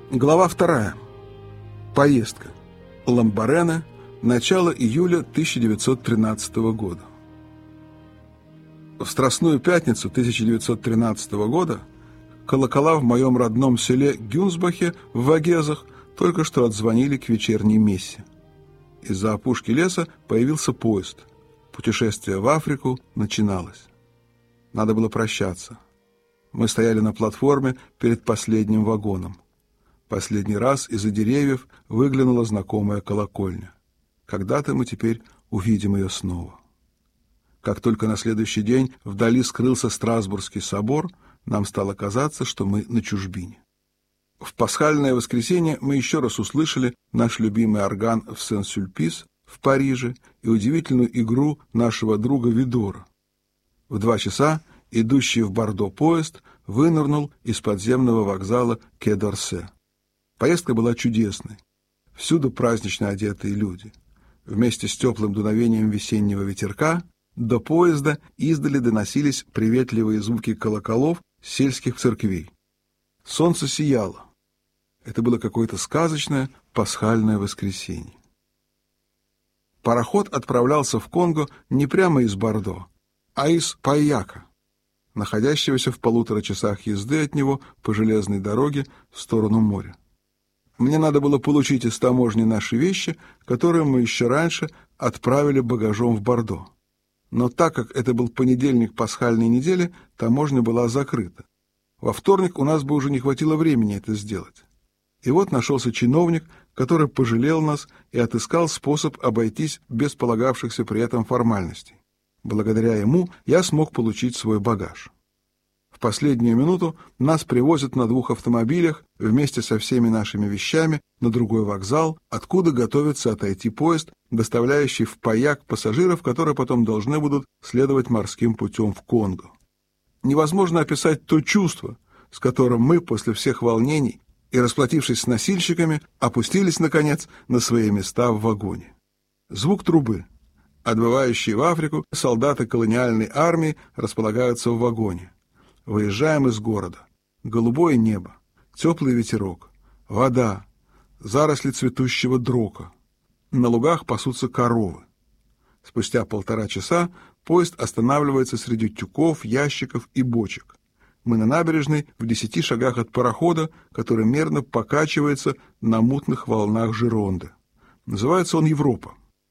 Глава 2. Поездка. Ламбарена. Начало июля 1913 года. В Страстную пятницу 1913 года колокола в моем родном селе Гюнсбахе в Вагезах только что отзвонили к вечерней мессе. Из-за опушки леса появился поезд. Путешествие в Африку начиналось. Надо было прощаться. Мы стояли на платформе перед последним вагоном. Последний раз из-за деревьев выглянула знакомая колокольня. Когда-то мы теперь увидим ее снова. Как только на следующий день вдали скрылся Страсбургский собор, нам стало казаться, что мы на чужбине. В пасхальное воскресенье мы еще раз услышали наш любимый орган в Сен-Сюльпис в Париже и удивительную игру нашего друга Видора. В 2 часа идущий в Бордо поезд вынырнул из подземного вокзала Кэ-д'Орсе. Поездка была чудесной. Всюду празднично одетые люди. Вместе с теплым дуновением весеннего ветерка до поезда издали доносились приветливые звуки колоколов сельских церквей. Солнце сияло. Это было какое-то сказочное пасхальное воскресенье. Пароход отправлялся в Конго не прямо из Бордо, а из Пайяка, находящегося в 1,5 часах езды от него по железной дороге в сторону моря. Мне надо было получить из таможни наши вещи, которые мы еще раньше отправили багажом в Бордо. Но так как это был понедельник пасхальной недели, таможня была закрыта. Во вторник у нас бы уже не хватило времени это сделать. И вот нашелся чиновник, который пожалел нас и отыскал способ обойтись без полагавшихся при этом формальностей. Благодаря ему я смог получить свой багаж. В последнюю минуту нас привозят на 2 автомобилях вместе со всеми нашими вещами на другой вокзал, откуда готовится отойти поезд, доставляющий в Пайяк пассажиров, которые потом должны будут следовать морским путем в Конго. Невозможно описать то чувство, с которым мы после всех волнений и, расплатившись с носильщиками, опустились, наконец, на свои места в вагоне. Звук трубы. Отбывающие в Африку солдаты колониальной армии располагаются в вагоне. Выезжаем из города. Голубое небо, теплый ветерок, вода, заросли цветущего дрока. На лугах пасутся коровы. Спустя 1,5 часа поезд останавливается среди тюков, ящиков и бочек. Мы на набережной в 10 шагах от парохода, который мерно покачивается на мутных волнах Жеронды. Называется он «Европа».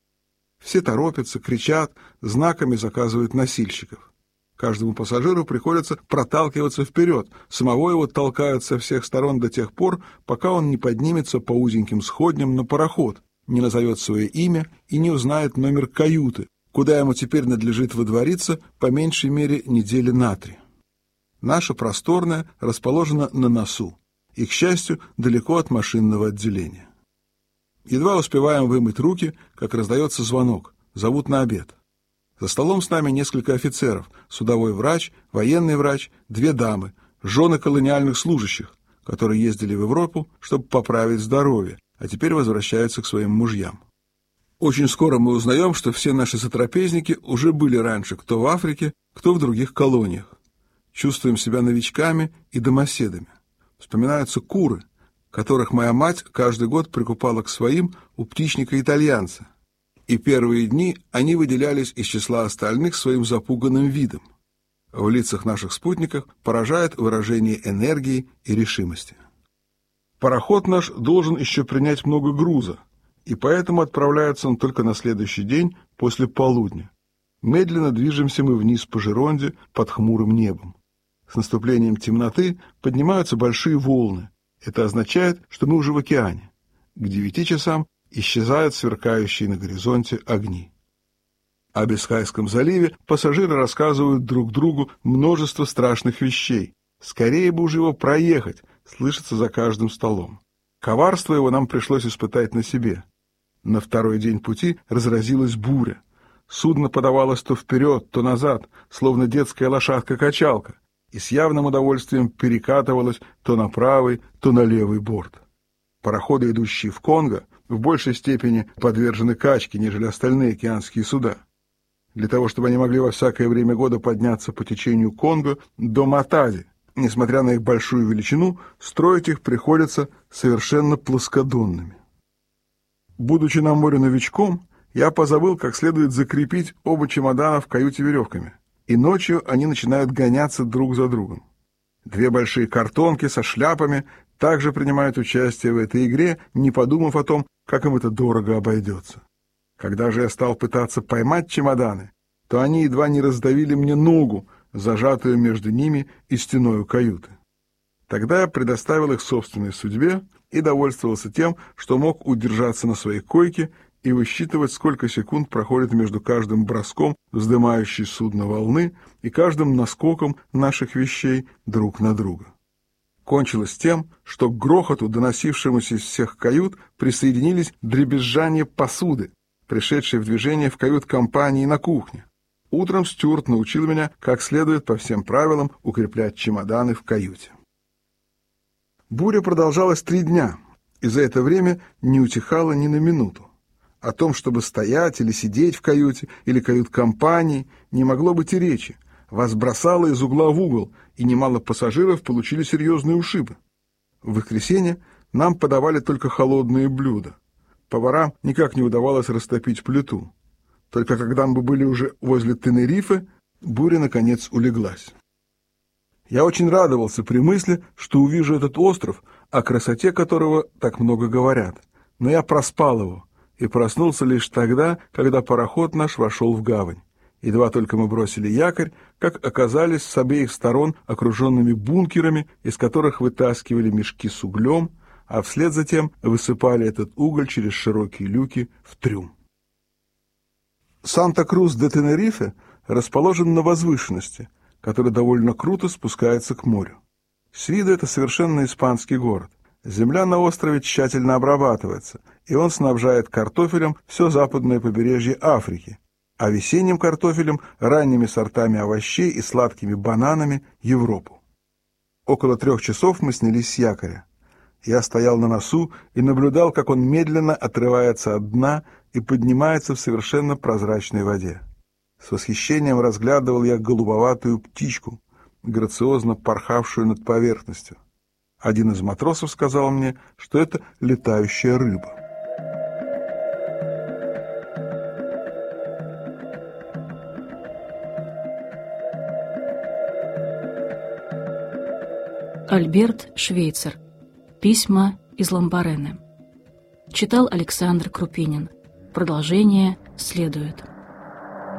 Все торопятся, кричат, знаками заказывают носильщиков. Каждому пассажиру приходится проталкиваться вперед, самого его толкают со всех сторон до тех пор, пока он не поднимется по узеньким сходням на пароход, не назовет свое имя и не узнает номер каюты, куда ему теперь надлежит выдвориться по меньшей мере недели на 3. Наша просторная расположена на носу и, к счастью, далеко от машинного отделения. Едва успеваем вымыть руки, как раздается звонок, зовут на обед. За столом с нами несколько офицеров, судовой врач, военный врач, 2 дамы, жены колониальных служащих, которые ездили в Европу, чтобы поправить здоровье, а теперь возвращаются к своим мужьям. Очень скоро мы узнаем, что все наши сотрапезники уже были раньше кто в Африке, кто в других колониях. Чувствуем себя новичками и домоседами. Вспоминаются куры, которых моя мать каждый год прикупала к своим у птичника-итальянца. И первые дни они выделялись из числа остальных своим запуганным видом. В лицах наших спутников поражает выражение энергии и решимости. Пароход наш должен еще принять много груза, и поэтому отправляется он только на следующий день после полудня. Медленно движемся мы вниз по Жеронде под хмурым небом. С наступлением темноты поднимаются большие волны. Это означает, что мы уже в океане. К 9 часам исчезают сверкающие на горизонте огни. О Бисхайском заливе пассажиры рассказывают друг другу множество страшных вещей. Скорее бы уже его проехать, слышится за каждым столом. Коварство его нам пришлось испытать на себе. На 2-й день пути разразилась буря. Судно подавалось то вперед, то назад, словно детская лошадка-качалка, и с явным удовольствием перекатывалось то на правый, то на левый борт. Пароходы, идущие в Конго, в большей степени подвержены качке, нежели остальные океанские суда. Для того, чтобы они могли во всякое время года подняться по течению Конго до Матади, несмотря на их большую величину, строить их приходится совершенно плоскодонными. Будучи на море новичком, я позабыл, как следует закрепить оба чемодана в каюте веревками, и ночью они начинают гоняться друг за другом. Две большие картонки со шляпами также принимают участие в этой игре, не подумав о том, как им это дорого обойдется. Когда же я стал пытаться поймать чемоданы, то они едва не раздавили мне ногу, зажатую между ними и стеною каюты. Тогда я предоставил их собственной судьбе и довольствовался тем, что мог удержаться на своей койке и высчитывать, сколько секунд проходит между каждым броском вздымающей судно волны и каждым наскоком наших вещей друг на друга. Кончилось тем, что к грохоту, доносившемуся из всех кают, присоединились дребезжание посуды, пришедшей в движение в кают-компании на кухне. Утром Стюарт научил меня, как следует по всем правилам укреплять чемоданы в каюте. Буря продолжалась 3 дня, и за это время не утихала ни на минуту. О том, чтобы стоять или сидеть в каюте или кают-компании, не могло быть и речи. Вас бросало из угла в угол, и немало пассажиров получили серьезные ушибы. В воскресенье нам подавали только холодные блюда. Поварам никак не удавалось растопить плиту. Только когда мы были уже возле Тенерифе, буря, наконец, улеглась. Я очень радовался при мысли, что увижу этот остров, о красоте которого так много говорят. Но я проспал его и проснулся лишь тогда, когда пароход наш вошел в гавань. Едва только мы бросили якорь, как оказались с обеих сторон окруженными бункерами, из которых вытаскивали мешки с углем, а вслед за тем высыпали этот уголь через широкие люки в трюм. Санта-Крус-де-Тенерифе расположен на возвышенности, которая довольно круто спускается к морю. С виду это совершенно испанский город. Земля на острове тщательно обрабатывается, и он снабжает картофелем все западное побережье Африки, а весенним картофелем, ранними сортами овощей и сладкими бананами Европу. Около 3 часов мы снялись с якоря. Я стоял на носу и наблюдал, как он медленно отрывается от дна и поднимается в совершенно прозрачной воде. С восхищением разглядывал я голубоватую птичку, грациозно порхавшую над поверхностью. Один из матросов сказал мне, что это летающая рыба. Альберт Швейцер. Письма из Ламбарене. Читал Александр Крупинин. Продолжение следует.